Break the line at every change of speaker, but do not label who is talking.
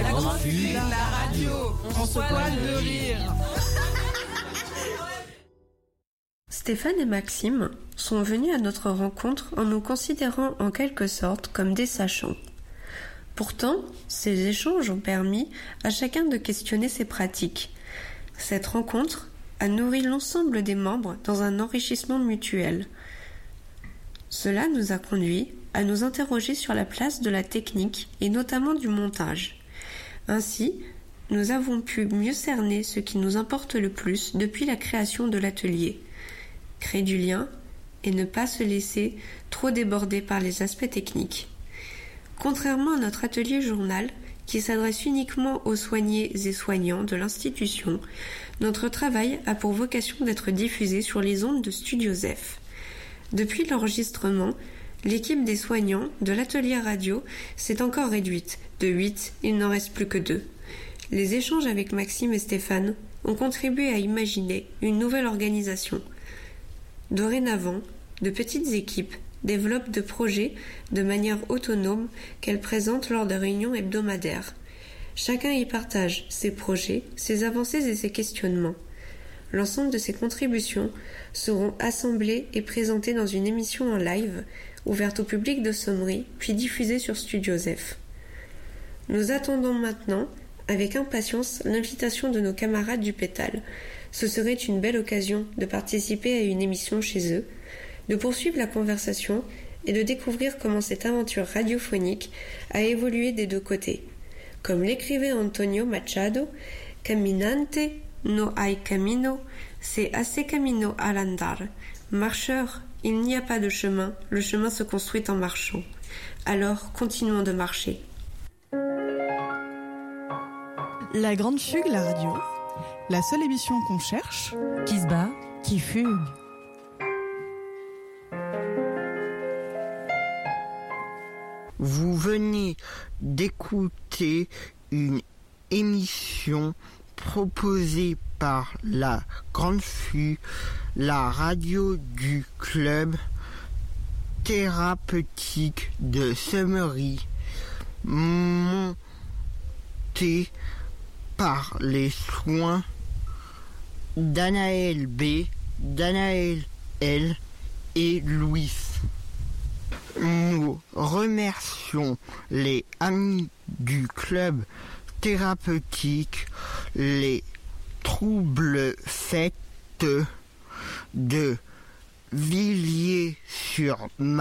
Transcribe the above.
grande fugue, la radio, on se poil de rire.
Stéphane et Maxime sont venus à notre rencontre en nous considérant en quelque sorte comme des sachants. Pourtant, ces échanges ont permis à chacun de questionner ses pratiques. Cette rencontre a nourri l'ensemble des membres dans un enrichissement mutuel. Cela nous a conduits à nous interroger sur la place de la technique et notamment du montage. Ainsi, nous avons pu mieux cerner ce qui nous importe le plus depuis la création de l'atelier. Créer du lien et ne pas se laisser trop déborder par les aspects techniques. Contrairement à notre atelier journal, qui s'adresse uniquement aux soignés et soignants de l'institution, notre travail a pour vocation d'être diffusé sur les ondes de Studio Zef. Depuis l'enregistrement, l'équipe des soignants de l'atelier radio s'est encore réduite. De 8, il n'en reste plus que 2. Les échanges avec Maxime et Stéphane ont contribué à imaginer une nouvelle organisation. Dorénavant, de petites équipes développent de projets de manière autonome qu'elles présentent lors de réunions hebdomadaires. Chacun y partage ses projets, ses avancées et ses questionnements. L'ensemble de ces contributions seront assemblées et présentées dans une émission en live, ouverte au public de Sommery, puis diffusée sur Studio Zef. Nous attendons maintenant, avec impatience, l'invitation de nos camarades du Pétale. Ce serait une belle occasion de participer à une émission chez eux, de poursuivre la conversation et de découvrir comment cette aventure radiophonique a évolué des deux côtés. Comme l'écrivait Antonio Machado, Caminante no hay camino, c'est hace camino al andar. Marcheur, il n'y a pas de chemin, le chemin se construit en marchant. Alors, continuons de marcher.
La grande fugue, la radio, la seule émission qu'on cherche,
qui se bat, qui fugue.
Vous venez d'écouter une émission proposée par la Grande Fugue, la radio du club thérapeutique de Sommery, montée par les soins d'Anaël B, d'Anaël L et Louis. Nous remercions les amis du club thérapeutique, les troubles fêtes de Villiers-sur-Marne.